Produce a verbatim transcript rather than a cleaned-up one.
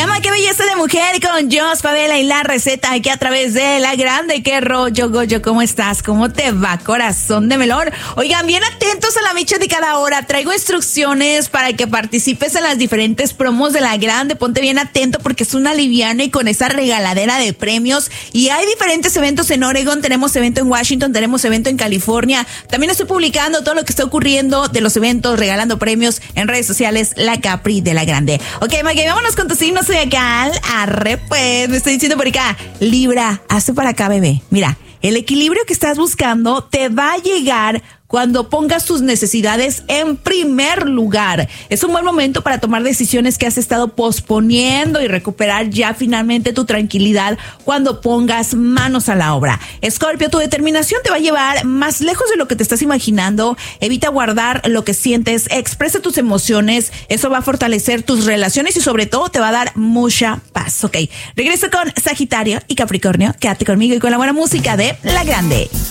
llama Qué belleza de mujer con Jos Favela y la receta aquí a través de La Grande. Qué rollo, Goyo, ¿cómo estás? ¿Cómo te va, corazón de melón? Oigan, bien atentos a la micha de cada hora. Traigo instrucciones para que participes en las diferentes promos de La Grande. Ponte bien atento porque es una liviana y con esa regaladera de premios. Y hay diferentes eventos en Oregon, tenemos evento en Washington, tenemos evento en California. También estoy publicando todo lo que está ocurriendo de los eventos, regalando premios en redes sociales, La Capri de La Grande. Ok, Maggie, vámonos con tu signo zodiacal. Arre, pues, me estoy diciendo por acá. Libra, hazte para acá, bebé. Mira, el equilibrio que estás buscando te va a llegar cuando pongas tus necesidades en primer lugar. Es un buen momento para tomar decisiones que has estado posponiendo y recuperar ya finalmente tu tranquilidad cuando pongas manos a la obra. Escorpio, tu determinación te va a llevar más lejos de lo que te estás imaginando. Evita guardar lo que sientes, expresa tus emociones. Eso va a fortalecer tus relaciones y sobre todo te va a dar mucha paz. Ok, regreso con Sagitario y Capricornio. Quédate conmigo y con la buena música de La Grande.